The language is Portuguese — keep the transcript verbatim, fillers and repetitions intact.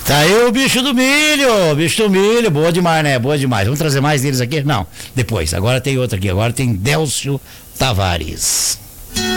Tá aí o bicho do milho, bicho do milho, boa demais, né? Boa demais. Vamos trazer mais deles aqui? Não, depois. Agora tem outro aqui, agora tem Délcio Tavares.